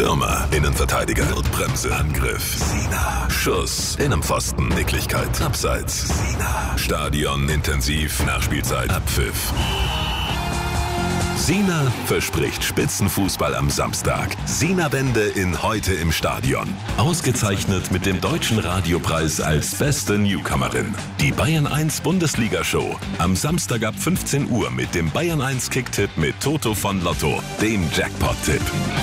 Stürmer, Innenverteidiger, Notbremse, Angriff, Sina, Schuss, Innenpfosten, Nicklichkeit, Abseits, Sina, Stadion, intensiv, Nachspielzeit, Abpfiff. Sina verspricht Spitzenfußball am Samstag. Sina-Wende in Heute im Stadion. Ausgezeichnet mit dem Deutschen Radiopreis als beste Newcomerin. Die Bayern 1 Bundesliga-Show. Am Samstag ab 15 Uhr mit dem Bayern 1 Kicktipp mit Toto von Lotto, dem Jackpot-Tipp.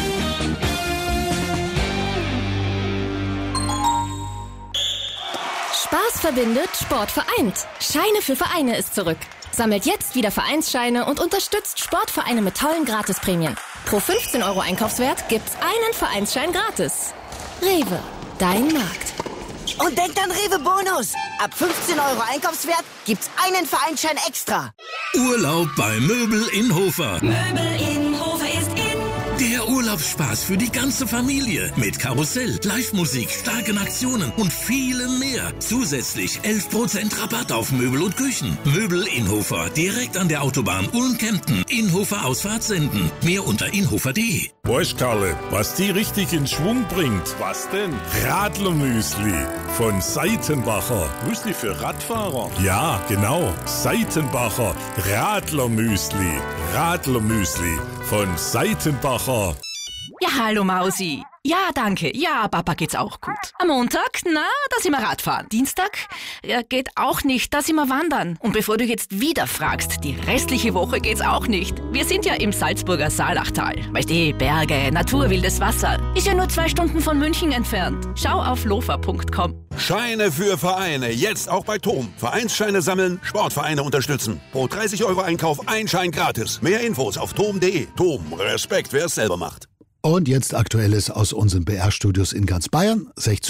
Spaß verbindet, Sport vereint. Scheine für Vereine ist zurück. Sammelt jetzt wieder Vereinsscheine und unterstützt Sportvereine mit tollen Gratisprämien. Pro 15 € Einkaufswert gibt's einen Vereinsschein gratis. Rewe, dein Markt. Und denkt an Rewe Bonus. Ab 15 € Einkaufswert gibt's einen Vereinsschein extra. Urlaub bei Möbel Inhofer. Möbel Inhofer ist in. Der Urlaubsspaß für die ganze Familie. Mit Karussell, Live-Musik, starken Aktionen und vielem mehr. Zusätzlich 11% Rabatt auf Möbel und Küchen. Möbel Inhofer, direkt an der Autobahn Ulm-Kempten. Inhofer Ausfahrt senden. Mehr unter inhofer.de. Weißt Karle, was die richtig in Schwung bringt? Was denn? Radlermüsli von Seitenbacher. Müsli für Radfahrer? Ja, genau. Seitenbacher Radlermüsli. Radlermüsli von Seitenbacher. Ja, hallo Mausi. Ja, danke. Ja, Papa geht's auch gut. Am Montag, da sind wir Radfahren. Dienstag, geht auch nicht, da sind wir wandern. Und bevor du jetzt wieder fragst, die restliche Woche geht's auch nicht. Wir sind ja im Salzburger Saalachtal. Weißt du, Berge, Natur, wildes Wasser. Ist ja nur 2 Stunden von München entfernt. Schau auf lofa.com. Scheine für Vereine, jetzt auch bei TOM. Vereinsscheine sammeln, Sportvereine unterstützen. Pro 30 € Einkauf ein Schein gratis. Mehr Infos auf tom.de. TOM, Respekt, wer es selber macht. Und jetzt Aktuelles aus unseren BR-Studios in ganz Bayern,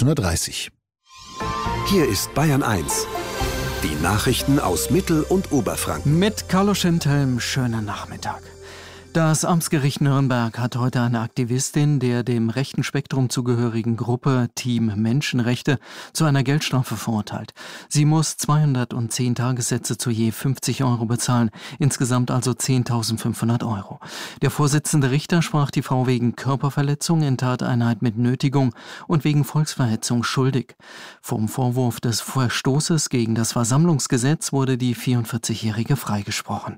16:30 Uhr. Hier ist Bayern 1. Die Nachrichten aus Mittel- und Oberfranken. Mit Carlo Schintelm, schönen Nachmittag. Das Amtsgericht Nürnberg hat heute eine Aktivistin der dem rechten Spektrum zugehörigen Gruppe Team Menschenrechte zu einer Geldstrafe verurteilt. Sie muss 210 Tagessätze zu je 50 € bezahlen, insgesamt also 10.500 €. Der Vorsitzende Richter sprach die Frau wegen Körperverletzung in Tateinheit mit Nötigung und wegen Volksverhetzung schuldig. Vom Vorwurf des Verstoßes gegen das Versammlungsgesetz wurde die 44-Jährige freigesprochen.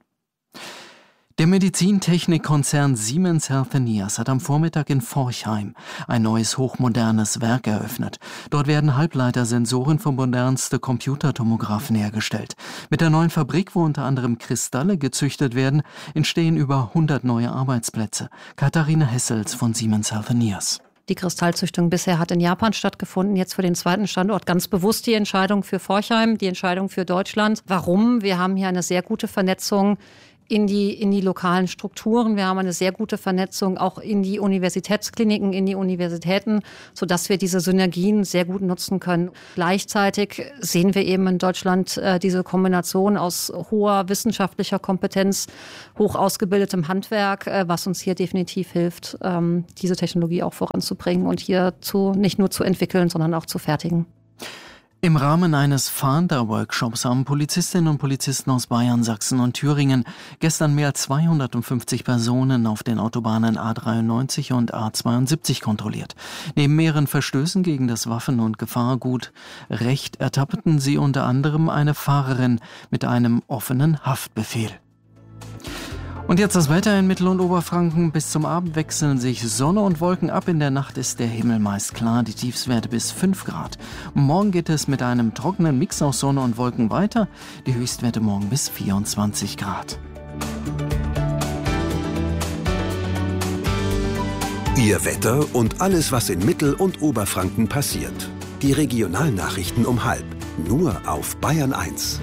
Der Medizintechnikkonzern Siemens Healthineers hat am Vormittag in Forchheim ein neues hochmodernes Werk eröffnet. Dort werden Halbleitersensoren für modernste Computertomographen hergestellt. Mit der neuen Fabrik, wo unter anderem Kristalle gezüchtet werden, entstehen über 100 neue Arbeitsplätze. Katharina Hessels von Siemens Healthineers. Die Kristallzüchtung bisher hat in Japan stattgefunden, jetzt für den zweiten Standort ganz bewusst die Entscheidung für Forchheim, die Entscheidung für Deutschland. Warum? Wir haben hier eine sehr gute Vernetzung in die lokalen Strukturen. Wir haben eine sehr gute Vernetzung auch in die Universitätskliniken, in die Universitäten, sodass wir diese Synergien sehr gut nutzen können. Gleichzeitig sehen wir eben in Deutschland diese Kombination aus hoher wissenschaftlicher Kompetenz, hoch ausgebildetem Handwerk, was uns hier definitiv hilft, diese Technologie auch voranzubringen und hier nicht nur zu entwickeln, sondern auch zu fertigen. Im Rahmen eines Fahnda-Workshops haben Polizistinnen und Polizisten aus Bayern, Sachsen und Thüringen gestern mehr als 250 Personen auf den Autobahnen A93 und A72 kontrolliert. Neben mehreren Verstößen gegen das Waffen- und Gefahrgutrecht ertappten sie unter anderem eine Fahrerin mit einem offenen Haftbefehl. Und jetzt das Wetter in Mittel- und Oberfranken. Bis zum Abend wechseln sich Sonne und Wolken ab. In der Nacht ist der Himmel meist klar, die Tiefstwerte bis 5 Grad. Morgen geht es mit einem trockenen Mix aus Sonne und Wolken weiter. Die Höchstwerte morgen bis 24 Grad. Ihr Wetter und alles, was in Mittel- und Oberfranken passiert. Die Regionalnachrichten um 12:30. Nur auf Bayern 1.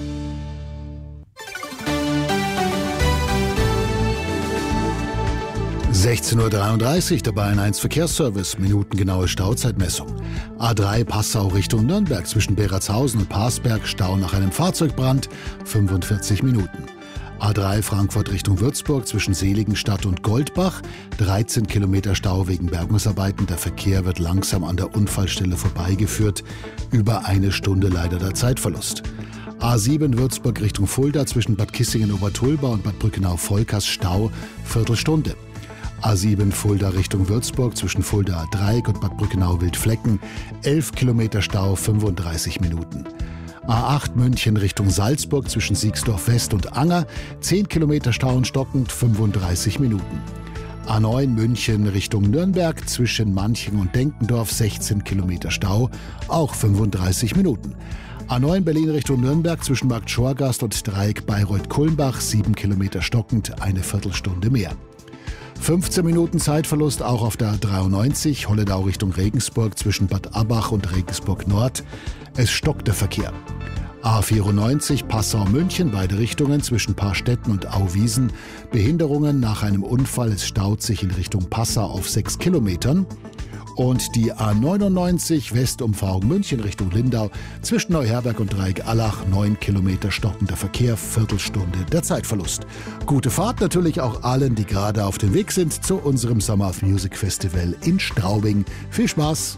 (16:33 Uhr), der Bayern 1 Verkehrsservice, minutengenaue Stauzeitmessung. A3 Passau Richtung Nürnberg zwischen Beratshausen und Parsberg, Stau nach einem Fahrzeugbrand, 45 Minuten. A3 Frankfurt Richtung Würzburg zwischen Seligenstadt und Goldbach, 13 Kilometer Stau wegen Bergungsarbeiten. Der Verkehr wird langsam an der Unfallstelle vorbeigeführt. Über eine Stunde leider der Zeitverlust. A7 Würzburg Richtung Fulda zwischen Bad Kissingen-Obertulba und Bad Brückenau-Volkers, Stau, Viertelstunde. A7 Fulda Richtung Würzburg zwischen Fulda Dreieck und Bad Brückenau-Wildflecken 11 Kilometer Stau, 35 Minuten. A8 München Richtung Salzburg zwischen Siegsdorf West und Anger 10 Kilometer Stau und stockend, 35 Minuten. A9 München Richtung Nürnberg zwischen Manching und Denkendorf 16 Kilometer Stau, auch 35 Minuten. A9 Berlin Richtung Nürnberg zwischen Markt Schorgast und Dreieck Bayreuth-Kulmbach 7 Kilometer stockend, eine Viertelstunde mehr. 15 Minuten Zeitverlust auch auf der A93 Holledau Richtung Regensburg zwischen Bad Abbach und Regensburg Nord. Es stockt der Verkehr. A94 Passau-München, beide Richtungen zwischen Paarstetten und Auwiesen. Behinderungen nach einem Unfall, es staut sich in Richtung Passau auf 6 Kilometern. Und die A99 Westumfahrung München Richtung Lindau zwischen Neuherberg und Dreieck-Allach 9 Kilometer stockender Verkehr, Viertelstunde der Zeitverlust. Gute Fahrt natürlich auch allen, die gerade auf dem Weg sind zu unserem Summer of Music Festival in Straubing. Viel Spaß!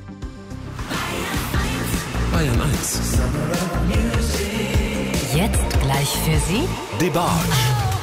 Bayern 1. Jetzt gleich für Sie Die Barge.